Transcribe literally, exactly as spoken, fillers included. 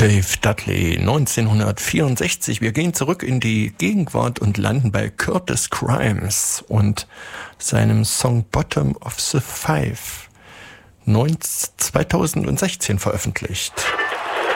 Dave Dudley, neunzehnhundertvierundsechzig. Wir gehen zurück in die Gegenwart und landen bei Curtis Grimes und seinem Song Bottom of the Five, zweitausendsechzehn veröffentlicht.